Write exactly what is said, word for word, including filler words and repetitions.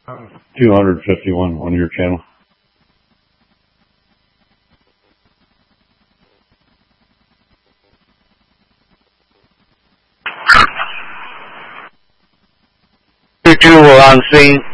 two hundred fifty-one on your channel. two two, we're on scene.